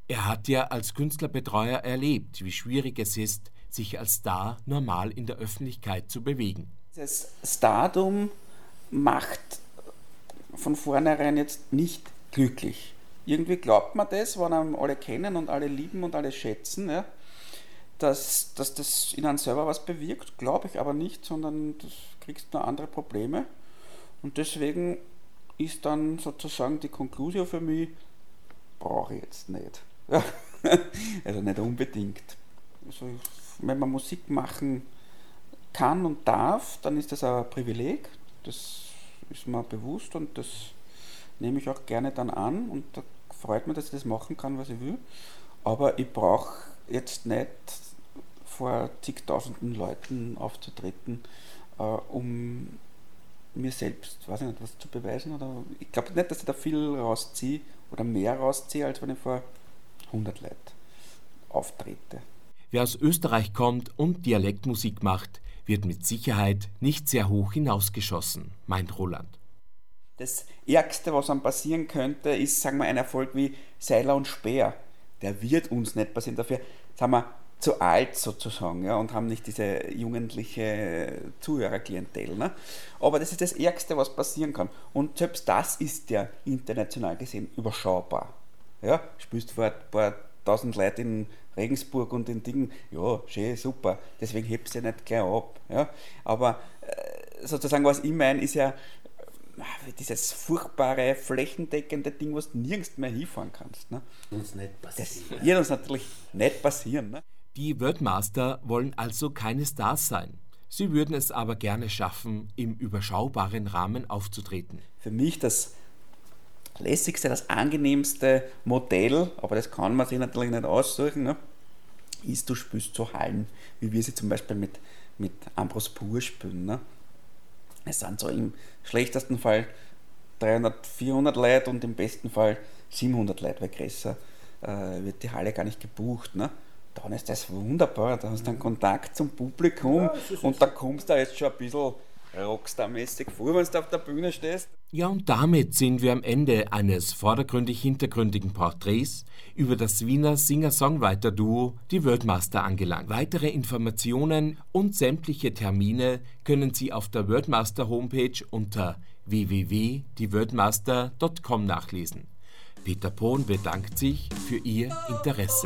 Er hat ja als Künstlerbetreuer erlebt, wie schwierig es ist, sich als Star normal in der Öffentlichkeit zu bewegen. Das Stardom macht von vornherein jetzt nicht glücklich. Irgendwie glaubt man das, wenn einem alle kennen und alle lieben und alle schätzen, ja, dass das in einem selber was bewirkt, glaube ich aber nicht, sondern das kriegst nur andere Probleme. Und deswegen ist dann sozusagen die Conclusio für mich, brauche ich jetzt nicht. Ja. Also nicht unbedingt. Also, wenn man Musik machen kann und darf, dann ist das ein Privileg. Das ist mir bewusst und das nehme ich auch gerne dann an und da freut mich, dass ich das machen kann, was ich will. Aber ich brauche jetzt nicht vor zigtausenden Leuten aufzutreten, um mir selbst, weiß ich nicht, was zu beweisen. Oder ich glaube nicht, dass ich da viel rausziehe oder mehr rausziehe, als wenn ich vor 100 Leuten auftrete. Wer aus Österreich kommt und Dialektmusik macht, wird mit Sicherheit nicht sehr hoch hinausgeschossen, meint Roland. Das Ärgste, was einem passieren könnte, ist, sagen wir, ein Erfolg wie Seiler und Speer. Der wird uns nicht passieren. Dafür sind wir zu alt sozusagen, ja, und haben nicht diese jugendliche Zuhörerklientel. Ne? Aber das ist das Ärgste, was passieren kann. Und selbst das ist ja international gesehen überschaubar. Ja, spielst vor ein paar tausend Leute in Regensburg und in Dingen, ja, schön, super, deswegen hebst du ja nicht gleich ab. Ja? Aber sozusagen, was ich meine, ist ja dieses furchtbare, flächendeckende Ding, was du nirgends mehr hinfahren kannst. Ne? Uns nicht passieren. Das wird uns natürlich nicht passieren. Ne? Die Wordmaster wollen also keine Stars sein. Sie würden es aber gerne schaffen, im überschaubaren Rahmen aufzutreten. Für mich das lässigste, das angenehmste Modell, aber das kann man sich natürlich nicht aussuchen, ne? Ist, du spielst so Hallen, wie wir sie zum Beispiel mit Ambros Pur spielen. Ne? Es sind so im schlechtesten Fall 300, 400 Leute und im besten Fall 700 Leute, weil größer wird die Halle gar nicht gebucht. Ne? Dann ist das wunderbar, da hast du einen Kontakt zum Publikum, ja, und da kommst du jetzt schon ein bisschen Rockstar-mäßig vor, wenn du auf der Bühne stehst. Ja, und damit sind wir am Ende eines vordergründig-hintergründigen Porträts über das Wiener Singer-Songwriter-Duo Die Wordmaster angelangt. Weitere Informationen und sämtliche Termine können Sie auf der Wordmaster-Homepage unter www.diewordmaster.com nachlesen. Peter Pohn bedankt sich für Ihr Interesse.